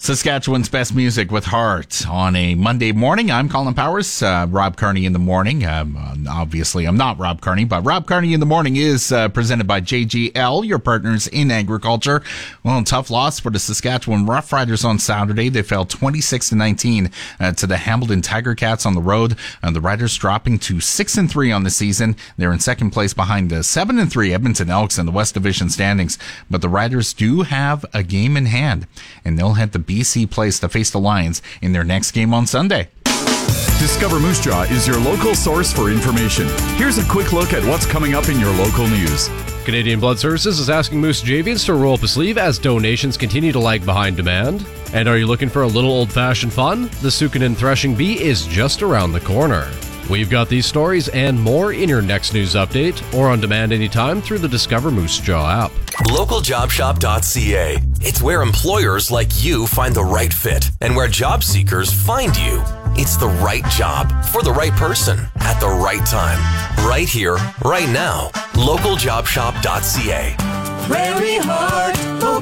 Saskatchewan's best music with heart on a Monday morning. I'm Colin Powers. Rob Carney in the morning. Obviously, I'm not Rob Carney, but Rob Carney in the morning is presented by JGL, your partners in agriculture. Well, tough loss for the Saskatchewan Roughriders on Saturday. They fell 26-19 to the Hamilton Tiger Cats on the road. The Riders dropping to 6-3 on the season. They're in second place behind the 7-3 Edmonton Elks in the West Division standings. But the Riders do have a game in hand, and they'll head to BC Place to face the Lions in their next game on Sunday. Discover Moose Jaw is your local source for information. Here's a quick look at what's coming up in your local news. Canadian Blood Services is asking Moose Javians to roll up a sleeve as donations continue to lag behind demand. And are you looking for a little old-fashioned fun? The Sukinen Threshing Bee is just around the corner. We've got these stories and more in your next news update or on demand anytime through the Discover Moose Jaw app. LocalJobShop.ca. It's where employers like you find the right fit and where job seekers find you. It's the right job for the right person at the right time. Right here, right now. LocalJobShop.ca. Prairie Heart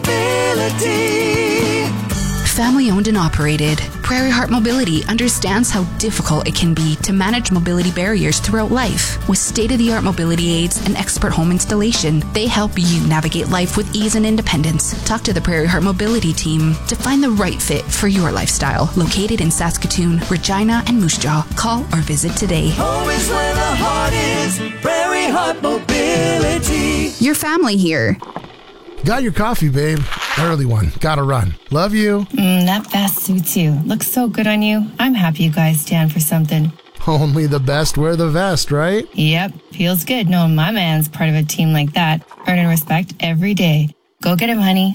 Mobility. Family owned and operated, Prairie Heart Mobility understands how difficult it can be to manage mobility barriers throughout life. With state-of-the-art mobility aids and expert home installation, they help you navigate life with ease and independence. Talk to the Prairie Heart Mobility team to find the right fit for your lifestyle. Located in Saskatoon, Regina, and Moose Jaw. Call or visit today. Always where the heart is, Prairie Heart Mobility. Your family here. Got your coffee, babe. Early one. Gotta run. Love you. That vest suits you. Looks so good on you. I'm happy you guys stand for something. Only the best wear the vest, right? Yep. Feels good knowing my man's part of a team like that. Earning respect every day. Go get him, honey.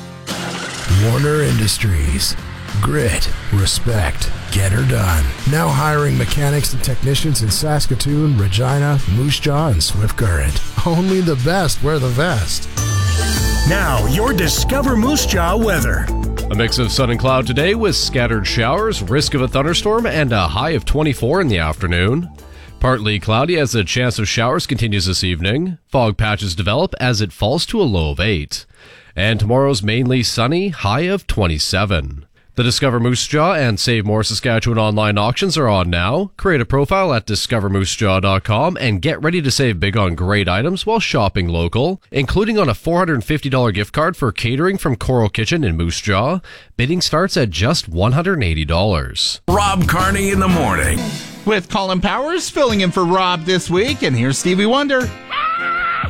Warner Industries. Grit. Respect. Get her done. Now hiring mechanics and technicians in Saskatoon, Regina, Moose Jaw, and Swift Current. Only the best wear the vest. Now, your Discover Moose Jaw weather. A mix of sun and cloud today with scattered showers, risk of a thunderstorm, and a high of 24 in the afternoon. Partly cloudy as the chance of showers continues this evening. Fog patches develop as it falls to a low of 8. And tomorrow's mainly sunny, high of 27. The Discover Moose Jaw and Save More Saskatchewan online auctions are on now. Create a profile at discovermoosejaw.com and get ready to save big on great items while shopping local, including on a $450 gift card for catering from Coral Kitchen in Moose Jaw. Bidding starts at just $180. Rob Carney in the morning. With Colin Powers filling in for Rob this week, and here's Stevie Wonder.